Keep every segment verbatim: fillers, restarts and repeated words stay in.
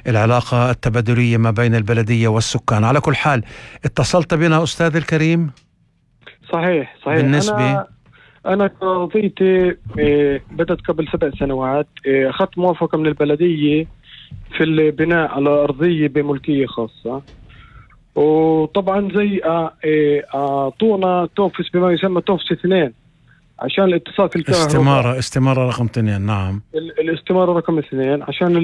العلاقة التبادلية ما بين البلدية والسكان. على كل حال اتصلت بنا أستاذ الكريم. صحيح صحيح. بالنسبة أنا أنا قضيتي بدأت قبل سبع سنوات، أخذت موافقة من البلدية في البناء على أرضية بملكية خاصة، وطبعا زي أعطونا توفس بما يسمى توفس اثنين عشان الاتصال في الكهرباء. استمارة استمارة رقم اثنين. نعم، الاستمارة رقم اثنين عشان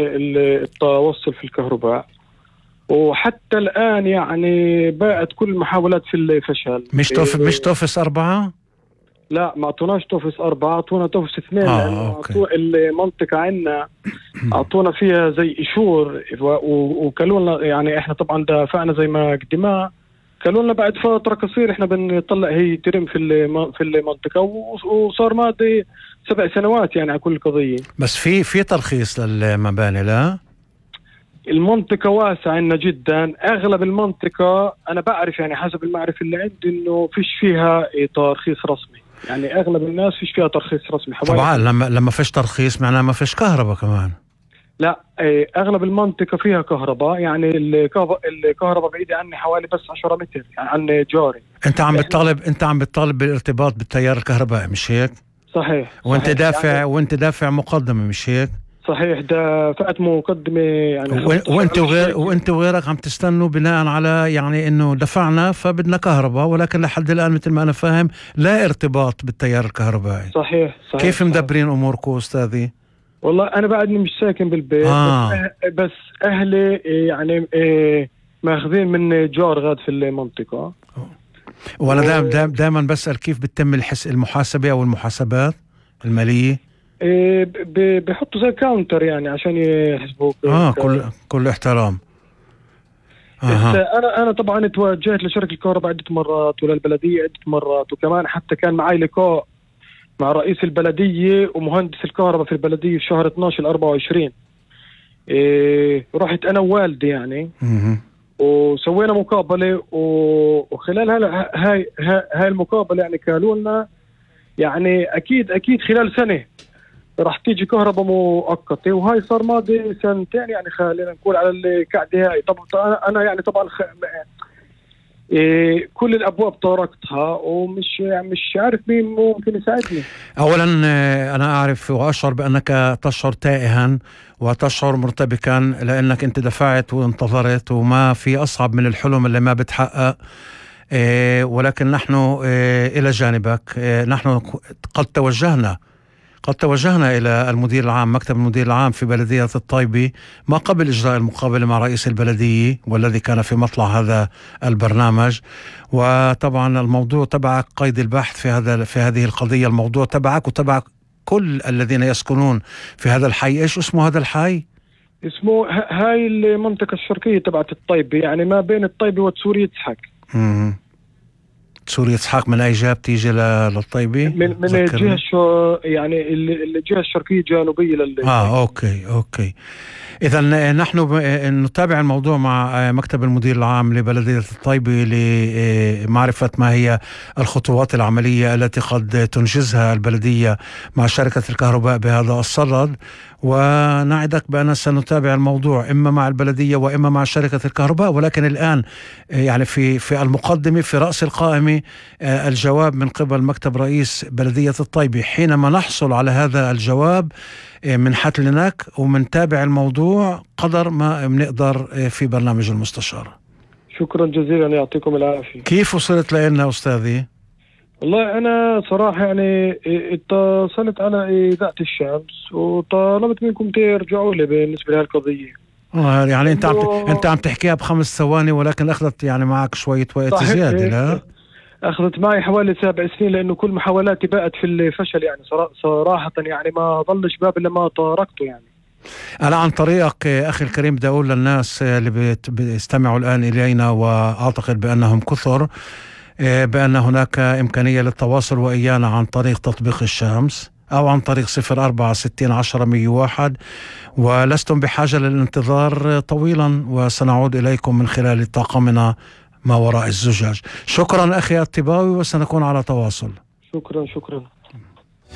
التوصل في الكهرباء. وحتى الآن يعني باءت كل المحاولات في الفشل. مش توف مش توفس أربعة؟ لا، ما اعطوناش توفس أربعة، اعطونا توفس اثنين. آه، لأنه أوكي. المنطقة عندنا اعطونا فيها زي إشور، وقالوا لنا يعني احنا طبعا دافعنا زي ما قدماء، قالوا لنا بعد فترة قصيرة احنا بنطلع هي ترم في في المنطقة، وصار ماضي سبع سنوات يعني على كل قضية. بس في في ترخيص للمباني؟ لا، المنطقة واسعة عندنا جدا. أغلب المنطقة أنا بعرف يعني حسب المعرفة اللي عندي إنه فيش فيها ترخيص رسمي، يعني أغلب الناس فيش فيها ترخيص رسمي. طبعا لما لما فيش ترخيص معناه ما فيش كهرباء كمان. لا، أغلب المنطقة فيها كهرباء، يعني الكهرباء بعيدة عني حوالي بس عشرة متر يعني عن جاري. أنت عم بتطالب أنت عم بتطالب بالارتباط بالتيار الكهربائي، مش هيك؟ صحيح. وأنت صحيح. دافع يعني وأنت دافع مقدمة، مش هيك؟ صحيح، دفعت مقدمة يعني. وانت وغير وانت وغيرك عم تستنوا بناء على يعني انه دفعنا فبدنا كهرباء، ولكن لحد الان مثل ما انا فاهم لا ارتباط بالتيار الكهربائي. صحيح صحيح. كيف مدبرين اموركم استاذي؟ والله انا بعدني مش ساكن بالبيت. آه. بس, بس اهلي يعني ماخذين من جار غاد في المنطقة. وانا و... دائما دائما بسأل كيف بتتم الحس المحاسبة او المحاسبات المالية؟ بيحطوا زي كاونتر يعني عشان يحسبوك. اه كل كل احترام. آه. انا انا طبعا توجهت لشركه الكهرباء عده مرات وللبلديه عده مرات، وكمان حتى كان معي لقاء مع رئيس البلديه ومهندس الكهرباء في البلديه في شهر اثناشر أربعة وعشرين. إيه رحت انا ووالدي يعني. مه. وسوينا مقابله، وخلال هاي هاي هاي المقابله يعني قالوا لنا يعني اكيد اكيد خلال سنه راح تيجي كهرباء مؤقته، وهاي صار ماضي سنتين يعني خلينا نقول على القعده هاي. طب انا انا يعني طبعا خ... إيه كل الابواب طرقتها ومش مش عارف مين ممكن يساعدني. اولا انا اعرف واشعر بانك تشعر تائها وتشعر مرتبكا، لانك انت دفعت وانتظرت وما في اصعب من الحلم اللي ما بتحقق. إيه ولكن نحن إيه الى جانبك. إيه نحن قد توجهنا قد توجهنا إلى المدير العام، مكتب المدير العام في بلدية الطيبة، ما قبل إجراء المقابلة مع رئيس البلدية والذي كان في مطلع هذا البرنامج. وطبعا الموضوع تبعك قيد البحث في هذا في هذه القضية. الموضوع تبعك وتبع كل الذين يسكنون في هذا الحي. إيش اسمه هذا الحي؟ اسمه هاي المنطقة الشرقية تبعت الطيبة، يعني ما بين الطيبة وسوريا يسحق. امم سوريا إسحاق من أي جهة بتيجي للطيبة؟ من من الجهة شو يعني الجهة الشرقية الجنوبية لل. آه أوكي أوكي. إذا نحن نتابع الموضوع مع مكتب المدير العام لبلدية الطيبة لمعرفة ما هي الخطوات العملية التي قد تنجزها البلدية مع شركة الكهرباء بهذا الصدد، ونعدك بأن سنتابع الموضوع إما مع البلدية وإما مع شركة الكهرباء. ولكن الآن يعني في في المقدمة في رأس القائمة الجواب من قبل مكتب رئيس بلدية الطيبة. حينما نحصل على هذا الجواب من حتلناك ومنتابع الموضوع قدر ما بنقدر في برنامج المستشار. شكرا جزيلا، يعطيكم العافية. كيف وصلت لنا أستاذي؟ والله أنا صراحة يعني اتصلت على إذاعة الشمس وطلبت منكم ترجعوا لي بالنسبة لهالقضية. آه يعني أنت عم أنت عم تحكيها بخمس ثواني، ولكن أخذت يعني معك شوية وقت زيادة. لا أخذت معي حوالي سبع سنين، لأنه كل محاولاتي بقت في الفشل يعني صراحة، يعني ما ظلش باب إلا ما طارقته. يعني أنا عن طريقك أخي الكريم بدي أقول للناس اللي بيستمعوا الآن إلينا، وأعتقد بأنهم كثر، بأن هناك إمكانية للتواصل وإيانا عن طريق تطبيق الشمس أو عن طريق صفر أربعة ستين عشرة مية وواحد، ولستم بحاجة للانتظار طويلا، وسنعود إليكم من خلال طاقمنا ما وراء الزجاج. شكرا أخي الطباوي، وسنكون على تواصل. شكرا شكرا.